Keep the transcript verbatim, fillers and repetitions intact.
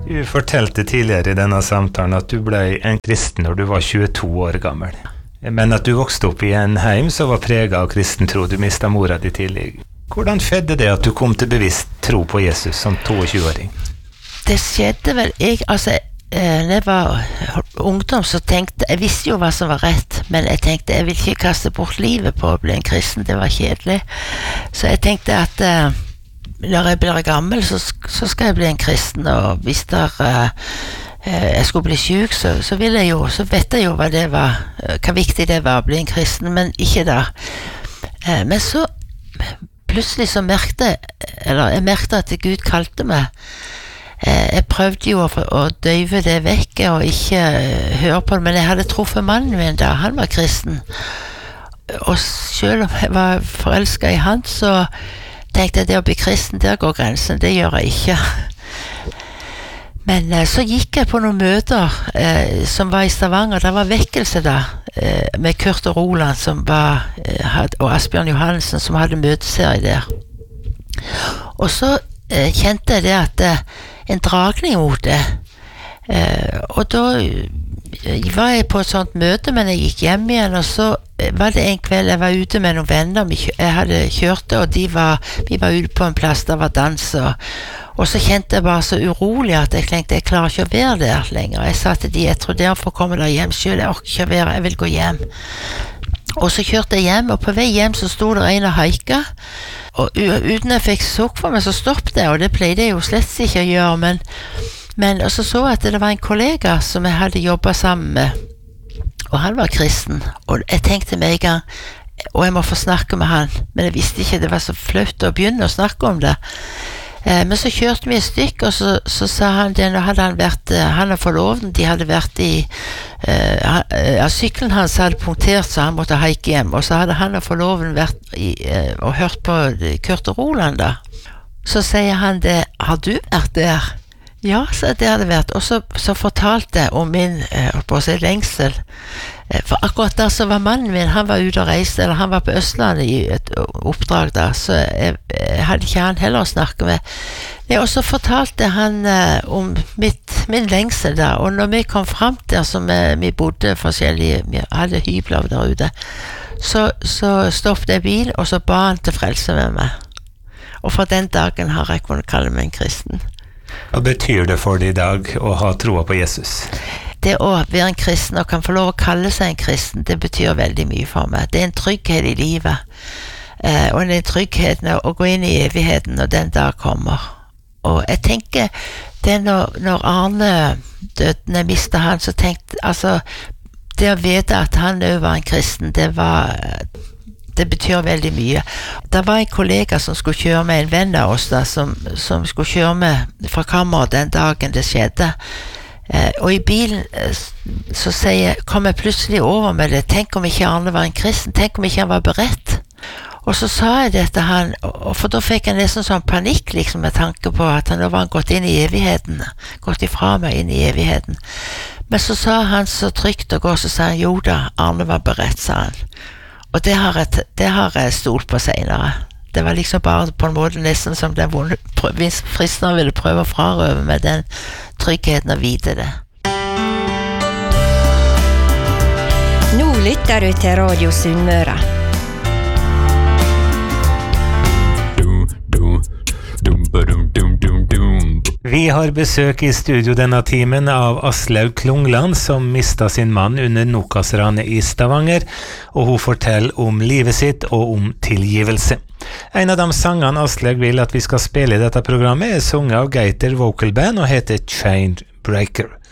Du fortalte tidligere i denne samtalen at du ble en kristen når du var tjueto år gammel. Men at du vokste opp i en heim som var preget av kristen tro. Du mistet mora di tidlig. Hvordan skjedde det at du kom til bevisst tro på Jesus som tjueåring? Det skjedde vel, jeg, altså, når jeg var ungdom så tenkte, jeg visste jo hva som var rett, men jeg tenkte, jeg vil ikke kaste bort livet på å bli en kristen, det var kjedelig. Så jeg tenkte at uh, når jeg blir gammel, så, så skal jeg bli en kristen, og hvis der, uh, jeg skulle bli syk, så, så, vil jeg jo, så vet jeg jo hva det var, hva viktig det var å bli en kristen, men ikke da. Uh, men så plutselig så merkte, eller jeg merkte at Gud kalte meg. Jeg prøvde jo å, å døyve det vekk og ikke høre på det, men jeg hadde truffet mannen min da, han var kristen. Og selv om jeg var forelsket i han, så tenkte jeg det å bli kristen, der går grensen, det gjør jeg ikke. Men så gikk jeg på noen møter eh, som var i Stavanger, det var vekkelse da, eh, med Kurt og Roland som var, eh, og Asbjørn Johansen som hadde møteserie der. Og så eh, kjente jeg det at eh, en dragning mot det. Eh, og da var jeg på et sånt møte, men jeg gikk hjem igjen, og så var det en kveld jeg var ute med noen venner, jeg hadde kjørt det, og de var, vi var ute på en plass, der var dans, og, og så kjente jeg bare så urolig at jeg tenkte, jeg klarer ikke å være der lenger. Jeg sa til de, jeg tror dere får komme der hjem selv, jeg orker ikke å være, jeg vil gå hjem. Og så kjørte jeg hjem, og på vei hjem så stod det en og haika, og uten jeg fikk sukk for meg, så stoppet jeg, og det pleide jeg jo slett ikke å gjøre, men, men og så så jeg at det var en kollega som jeg hadde jobbet sammen med, og han var kristen, og jeg tenkte meg en gang, og jeg må få snakke med han, men jeg visste ikke det var så flaut å begynne å snakke om det. Eh, men så kjørte vi et stykke, og så, så sa han det, nå hadde han vært, han og forloveden, de hadde vært i, eh, ja, sykkelen hans hadde punktert, så han måtte haike hjem, og så hadde han og forloveden vært i, eh, og hørt på Kurt og Roland da. Så sier han det, har du vært der? Ja, så det hadde vært, og så, så fortalte jeg om min, eh, på å si lengsel, for akkurat der så var mannen min, han var ute og reiste, eller han var på Østlandet i et oppdrag da, så jeg, jeg hadde ikke han heller å snakke med. Nei, og så fortalte han uh, om mitt, min lengsel da, og når vi kom frem der, som vi, vi bodde forskjellige, vi hadde hybler der ute, så, så stoppet jeg bil, og så ba han til frelse med meg. Og fra den dagen har jeg kunnet kalle meg en kristen. Hva betyr det for deg i dag å ha troa på Jesus? Det å være en kristen og kan få lov å kalle seg en kristen, det betyr veldig mye for meg. Det er en trygghet i livet, eh, og det er en trygghet å gå inn i evigheten når den dag kommer. Og jeg tenker, det når, når Arne døde, når jeg mistet han, så tenkte, altså, det å vite at han også var en kristen, det var, det betyr veldig mye. Det var en kollega som skulle kjøre med en venn av oss da, som, som skulle kjøre med fra kammeret den dagen det skjedde. Eh, og i bilen eh, så sier, kom jeg plutselig over med det, tenk om ikke Arne var en kristen, tenk om ikke han var beredt. Og så sa jeg det til han, og for da fikk jeg nesten sånn panikk liksom, med tanke på at han nå var han gått inn i evigheten, gått ifra meg inn i evigheten. Men så sa han så trygt og godt, så sa han, jo da, Arne var beredt, sa han. Og det har jeg, det har jeg stolt på senere. Det var liksom bare på en måte nesten som den fristeren ville prøve å frarøve med den tryggheten å vite det. Nå lytter du til Radio Sunnmøre. Vi har besøk i studio denne timen av Aslaug Klungland, som mistet sin mann under Nokas-ranet i Stavanger, og hun forteller om livet sitt og om tilgivelse. En av de sangene Aslaug vil at vi skal spille i dette programmet er sunget av Gaiter Vocal Band og heter Chain Breaker.